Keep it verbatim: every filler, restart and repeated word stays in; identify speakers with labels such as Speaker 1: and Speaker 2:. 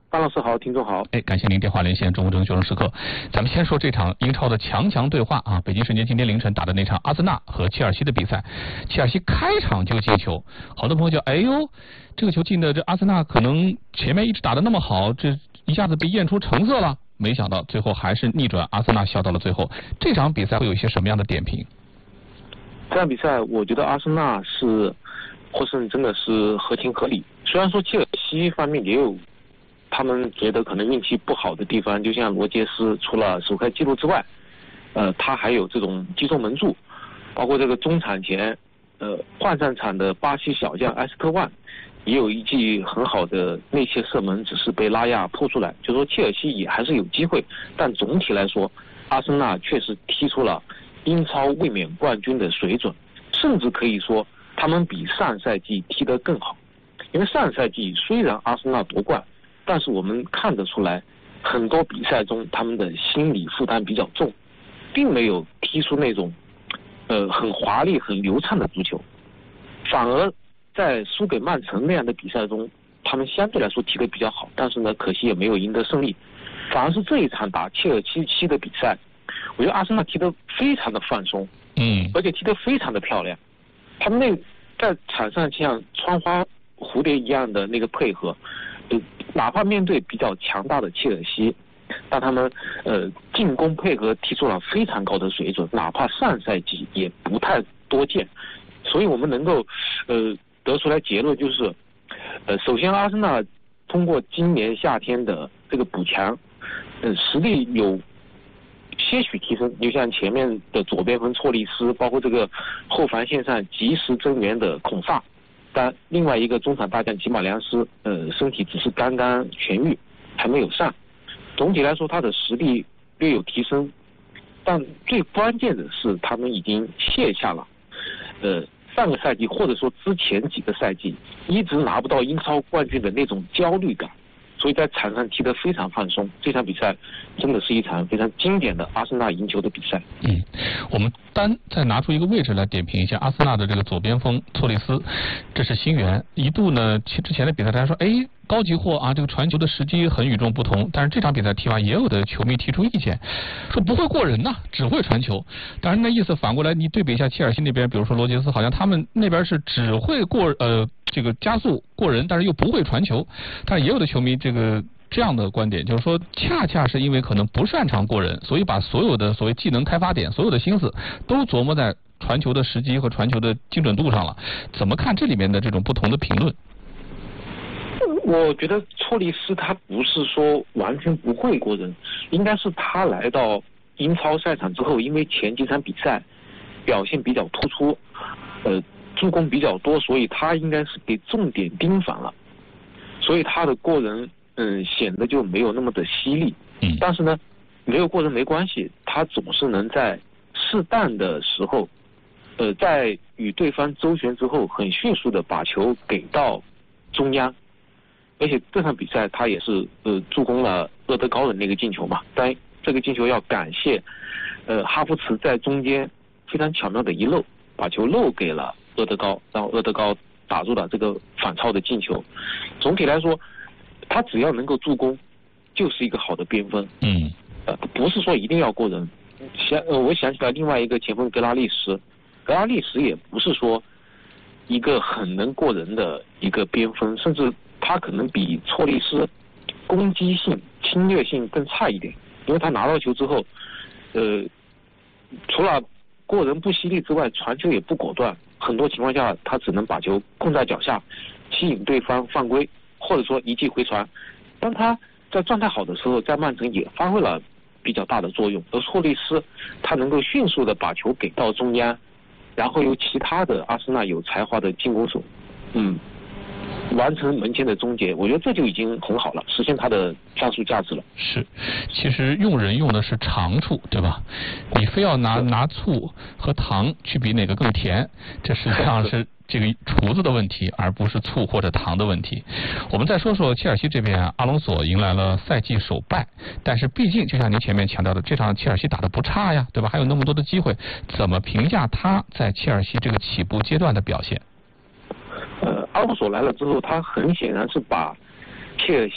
Speaker 1: 张老师好，听众好。
Speaker 2: 哎，感谢您电话连线中国证券时刻。咱们先说这场英超的强强对话啊，北京时间今天凌晨打的那场阿森纳和切尔西的比赛，切尔西开场就进球，好多朋友就哎呦，这个球进的这阿森纳可能前面一直打得那么好，这一下子被验出成色了，没想到最后还是逆转，阿森纳笑到了最后。这场比赛会有一些什么样的点评？
Speaker 1: 这场比赛我觉得阿森纳是获胜真的是合情合理，虽然说切尔西方面也有他们觉得可能运气不好的地方，就像罗杰斯除了首开纪录之外，呃，他还有这种击中门柱，包括这个中场前，呃，换上场的巴西小将埃斯特万也有一记很好的内切射门，只是被拉亚扑出来，就说切尔西也还是有机会，但总体来说，阿森纳确实踢出了英超卫冕冠军的水准，甚至可以说他们比上赛季踢得更好，因为上赛季虽然阿森纳夺冠，但是我们看得出来，很多比赛中他们的心理负担比较重，并没有踢出那种，呃，很华丽、很流畅的足球，反而在输给曼城那样的比赛中，他们相对来说踢得比较好，但是呢，可惜也没有赢得胜利。反而是这一场打切尔西的比赛，我觉得阿森纳踢得非常的放松，
Speaker 2: 嗯，
Speaker 1: 而且踢得非常的漂亮，他们那在场上像穿花蝴蝶一样的那个配合。哪怕面对比较强大的切尔西，但他们呃进攻配合踢出了非常高的水准，哪怕上赛季也不太多见。所以我们能够呃得出来结论就是，呃首先阿森纳通过今年夏天的这个补强，呃实力有些许提升，就像前面的左边锋错利斯，包括这个后防线上及时增援的孔萨。但另外一个中场大将吉马良斯，呃，身体只是刚刚痊愈，还没有上。总体来说，他的实力略有提升，但最关键的是，他们已经卸下了，呃，上个赛季或者说之前几个赛季一直拿不到英超冠军的那种焦虑感，所以在场上踢得非常放松。这场比赛真的是一场非常经典的阿森纳赢球的比赛。
Speaker 2: 嗯，我们单再拿出一个位置来点评一下阿森纳的这个左边锋托利斯，这是新援，一度呢之前的比赛大家说，哎，高级货啊，这个传球的时机很与众不同，但是这场比赛踢完也有的球迷提出意见，说不会过人呐、啊，只会传球。当然那意思反过来你对比一下切尔西那边，比如说罗杰斯，好像他们那边是只会过呃这个加速过人，但是又不会传球。但是也有的球迷这个这样的观点，就是说恰恰是因为可能不擅长过人，所以把所有的所谓技能开发点，所有的心思都琢磨在传球的时机和传球的精准度上了。怎么看这里面的这种不同的评论？
Speaker 1: 我觉得错利斯他不是说完全不会过人，应该是他来到英超赛场之后，因为前几场比赛表现比较突出，呃，助攻比较多，所以他应该是给重点盯反了，所以他的过人嗯显得就没有那么的犀利。
Speaker 2: 嗯，
Speaker 1: 但是呢，没有过人没关系，他总是能在适当的时候，呃，在与对方周旋之后，很迅速的把球给到中央。而且这场比赛他也是呃助攻了厄德高的那个进球嘛，但这个进球要感谢呃哈弗茨在中间非常巧妙的一漏，把球漏给了厄德高，然后厄德高打入了这个反超的进球。总体来说，他只要能够助攻，就是一个好的边锋。
Speaker 2: 嗯，
Speaker 1: 呃，不是说一定要过人。想呃，我想起来另外一个前锋格拉利什，格拉利什也不是说一个很能过人的一个边锋，甚至他可能比错利斯攻击性、侵略性更差一点，因为他拿到球之后，呃，除了过人不犀利之外，传球也不果断，很多情况下他只能把球控在脚下，吸引对方犯规，或者说一记回传。当他在状态好的时候，在曼城也发挥了比较大的作用，而错利斯他能够迅速的把球给到中央，然后由其他的阿森纳有才华的进攻手，嗯。完成门前的终结，我觉得这就已经很好了，实现它的战术价值了。
Speaker 2: 是，其实用人用的是长处，对吧？你非要拿拿醋和糖去比哪个更甜，这实际上是这个厨子的问题，而不是醋或者糖的问题。我们再说说切尔西这边啊，阿隆索迎来了赛季首败，但是毕竟就像您前面强调的，这场切尔西打得不差呀，对吧？还有那么多的机会，怎么评价他在切尔西这个起步阶段的表现？
Speaker 1: 呃，阿隆索来了之后，他很显然是把切尔